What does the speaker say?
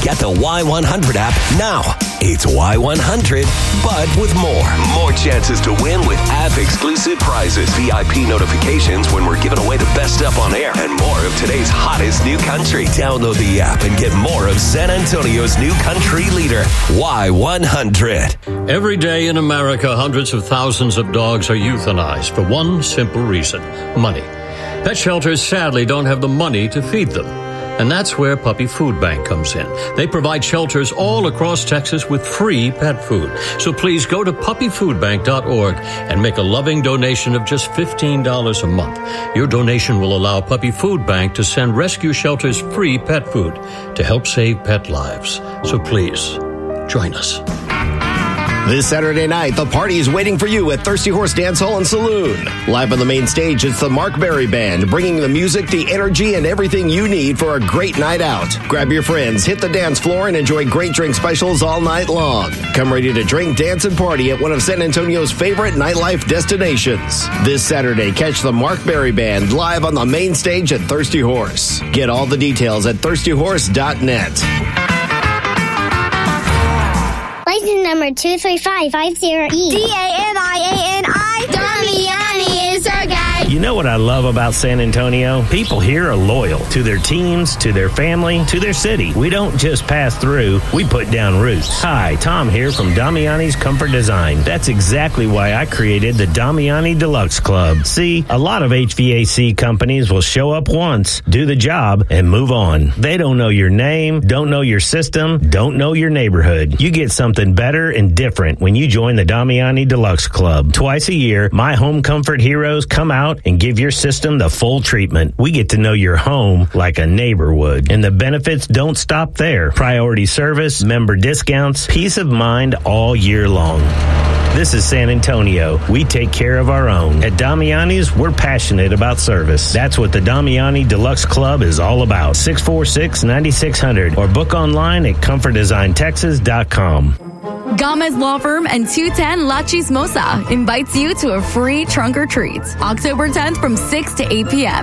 Get the Y100 app now. It's Y100, but with more. More chances to win with app-exclusive prizes, VIP notifications when we're giving away the best stuff on air, and more of today's hottest new country. Download the app and get more of San Antonio's new country leader, Y100. Every day in America, hundreds of thousands of dogs are euthanized for one simple reason: money. Pet shelters sadly don't have the money to feed them. And that's where Puppy Food Bank comes in. They provide shelters all across Texas with free pet food. So please go to puppyfoodbank.org and make a loving donation of just $15 a month. Your donation will allow Puppy Food Bank to send rescue shelters free pet food to help save pet lives. So please, join us. This Saturday night, the party is waiting for you at Thirsty Horse Dance Hall and Saloon. Live on the main stage, it's the Mark Berry Band, bringing the music, the energy, and everything you need for a great night out. Grab your friends, hit the dance floor, and enjoy great drink specials all night long. Come ready to drink, dance, and party at one of San Antonio's favorite nightlife destinations. This Saturday, catch the Mark Berry Band live on the main stage at Thirsty Horse. Get all the details at thirstyhorse.net. License number 23550E. DANIANI. Damiani is our guy. You know what I love about San Antonio? People here are loyal to their teams, to their family, to their city. We don't just pass through, we put down roots. Hi, Tom here from Damiani's Comfort Design. That's exactly why I created the Damiani Deluxe Club. See, a lot of HVAC companies will show up once, do the job, and move on. They don't know your name, don't know your system, don't know your neighborhood. You get something better and different when you join the Damiani Deluxe Club. Twice a year, my home comfort heroes come out and give your system the full treatment. We get to know your home like a neighbor would. And the benefits don't stop there. Priority service, member discounts, peace of mind all year long. This is San Antonio. We take care of our own. At Damiani's, we're passionate about service. That's what the Damiani Deluxe Club is all about. 646-9600 or book online at comfortdesigntexas.com. Gomez Law Firm and 210 La Chismosa invites you to a free trunk or treat October 10th from 6 to 8 p.m.